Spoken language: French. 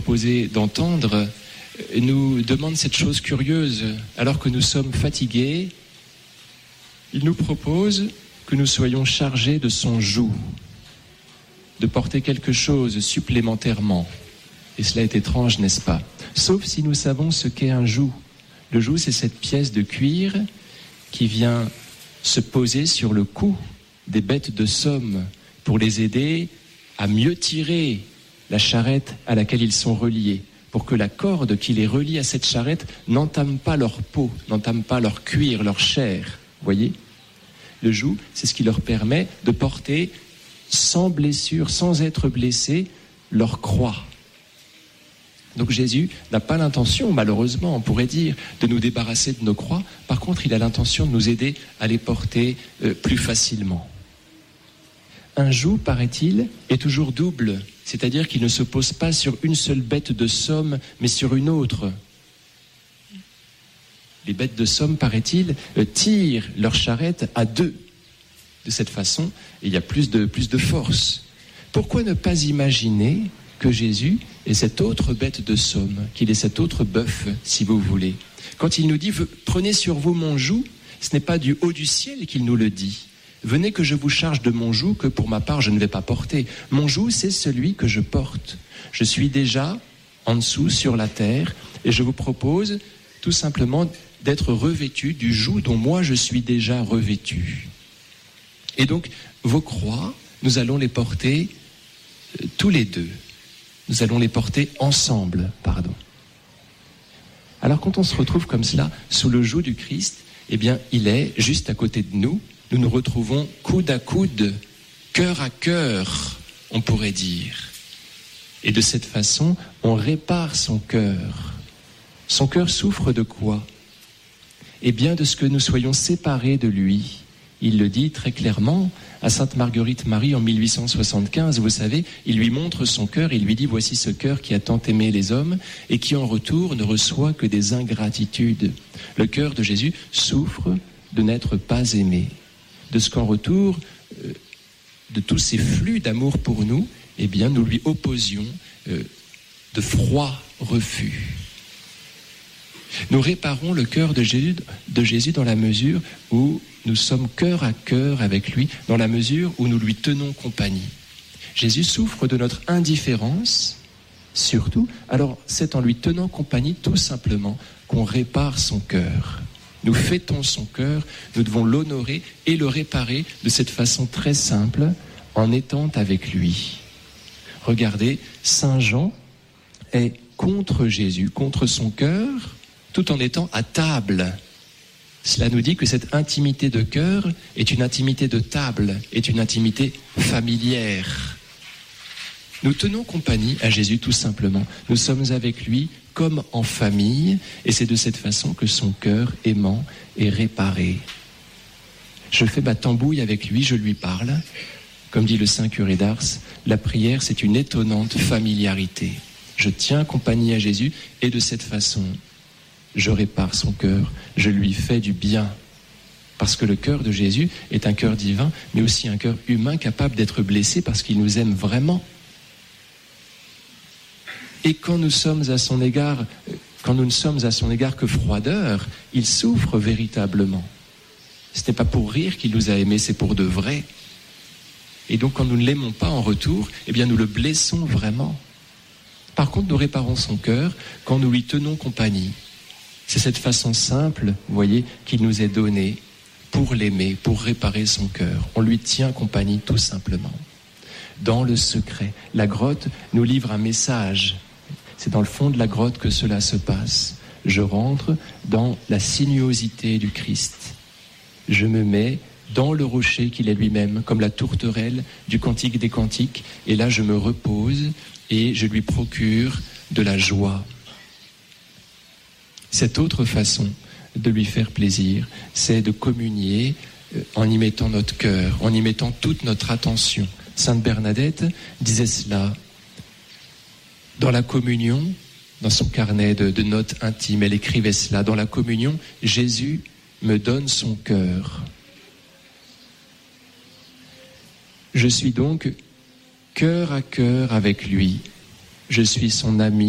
proposé d'entendre nous demande cette chose curieuse. Alors que nous sommes fatigués, il nous propose que nous soyons chargés de son joug, de porter quelque chose supplémentairement. Et cela est étrange, n'est-ce pas? Sauf si nous savons ce qu'est un joug. Le joug, c'est cette pièce de cuir qui vient se poser sur le cou des bêtes de somme pour les aider à mieux tirer la charrette à laquelle ils sont reliés, pour que la corde qui les relie à cette charrette n'entame pas leur peau, n'entame pas leur cuir, leur chair. Voyez ? Le joug, c'est ce qui leur permet de porter sans blessure, sans être blessés, leur croix. Donc Jésus n'a pas l'intention, malheureusement, on pourrait dire, de nous débarrasser de nos croix. Par contre, il a l'intention de nous aider à les porter plus facilement. Un joug, paraît-il, est toujours double, c'est-à-dire qu'il ne se pose pas sur une seule bête de somme, mais sur une autre. Les bêtes de somme, paraît-il, tirent leur charrette à deux. De cette façon, il y a plus de force. Pourquoi ne pas imaginer que Jésus est cette autre bête de somme, qu'il est cet autre bœuf, si vous voulez. Quand il nous dit « Prenez sur vous mon joug », ce n'est pas du haut du ciel qu'il nous le dit. « Venez que je vous charge de mon joug que pour ma part je ne vais pas porter. Mon joug, c'est celui que je porte. Je suis déjà en dessous, sur la terre, et je vous propose tout simplement d'être revêtu du joug dont moi je suis déjà revêtu. » Et donc, vos croix, nous allons les porter tous les deux. Nous allons les porter ensemble, Alors quand on se retrouve comme cela, sous le joug du Christ, eh bien, il est juste à côté de nous. Nous nous retrouvons coude à coude, cœur à cœur, on pourrait dire. Et de cette façon, on répare son cœur. Son cœur souffre de quoi? Eh bien, de ce que nous soyons séparés de lui. Il le dit très clairement à Sainte Marguerite Marie en 1875. Vous savez, il lui montre son cœur, il lui dit « Voici ce cœur qui a tant aimé les hommes et qui en retour ne reçoit que des ingratitudes. » Le cœur de Jésus souffre de n'être pas aimé. De ce qu'en retour de tous ces flux d'amour pour nous, eh bien, nous lui opposions de froid refus. Nous réparons le cœur de Jésus dans la mesure où nous sommes cœur à cœur avec lui, dans la mesure où nous lui tenons compagnie. Jésus souffre de notre indifférence, surtout, alors c'est en lui tenant compagnie tout simplement qu'on répare son cœur. Nous fêtons son cœur, nous devons l'honorer et le réparer de cette façon très simple, en étant avec lui. Regardez, Saint Jean est contre Jésus, contre son cœur, tout en étant à table. Cela nous dit que cette intimité de cœur est une intimité de table, est une intimité familière. Nous tenons compagnie à Jésus tout simplement. Nous sommes avec lui comme en famille, et c'est de cette façon que son cœur aimant est réparé. Je fais ma tambouille avec lui, je lui parle. Comme dit le saint curé d'Ars, la prière, c'est une étonnante familiarité. Je tiens compagnie à Jésus, et de cette façon, je répare son cœur, je lui fais du bien. Parce que le cœur de Jésus est un cœur divin, mais aussi un cœur humain capable d'être blessé parce qu'il nous aime vraiment. Et quand nous ne sommes à son égard que froideur, il souffre véritablement. Ce n'est pas pour rire qu'il nous a aimés, c'est pour de vrai. Et donc quand nous ne l'aimons pas en retour, eh bien nous le blessons vraiment. Par contre, nous réparons son cœur quand nous lui tenons compagnie. C'est cette façon simple, vous voyez, qu'il nous est donnée pour l'aimer, pour réparer son cœur. On lui tient compagnie tout simplement. Dans le secret, la grotte nous livre un message. C'est dans le fond de la grotte que cela se passe. Je rentre dans la sinuosité du Christ. Je me mets dans le rocher qu'il est lui-même, comme la tourterelle du Cantique des Cantiques. Et là, je me repose et je lui procure de la joie. Cette autre façon de lui faire plaisir, c'est de communier en y mettant notre cœur, en y mettant toute notre attention. Sainte Bernadette disait cela. Dans la communion, dans son carnet de notes intimes, elle écrivait cela. Dans la communion, Jésus me donne son cœur. Je suis donc cœur à cœur avec lui. Je suis son ami.